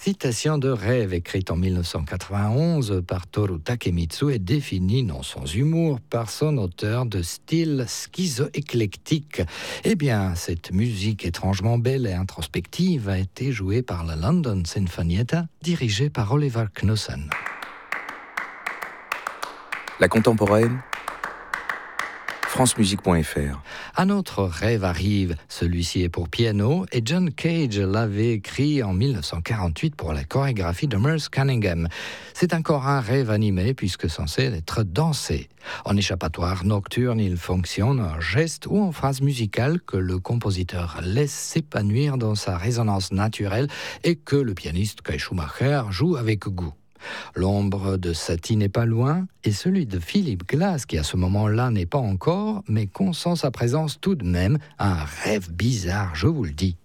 Citation de rêve écrite en 1991 par Toru Takemitsu et définie, non sans humour, par son auteur de style schizo-éclectique. Eh bien, cette musique étrangement belle et introspective a été jouée par la London Sinfonietta, dirigée par Oliver Knussen. La contemporaine, francemusique.fr. Un autre rêve arrive, celui-ci est pour piano, et John Cage l'avait écrit en 1948 pour la chorégraphie de Merce Cunningham. C'est encore un rêve animé puisque censé être dansé. En échappatoire nocturne, il fonctionne en geste ou en phrase musicale que le compositeur laisse s'épanouir dans sa résonance naturelle et que le pianiste Kai Schumacher joue avec goût. L'ombre de Satie n'est pas loin, et celui de Philip Glass, qui à ce moment-là n'est pas encore, mais qu'on sent sa présence tout de même, un rêve bizarre, je vous le dis.